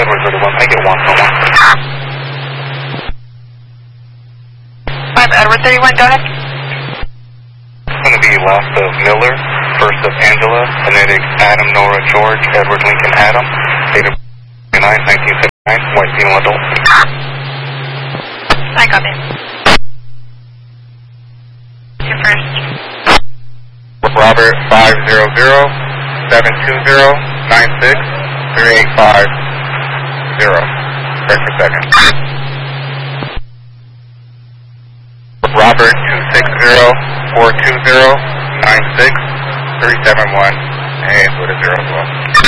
Edwards 31, make it 111. 5 Edward 31, go ahead. It's going to be last of Miller, first of Angela, phonetic Adam, Nora, George, Edward, Lincoln, Adam, date of 1979, white female adult. I got it. Your first. Robert 500-720-96-3850. Correct for second. Robert 260-420-96-371. And with a 0 as well.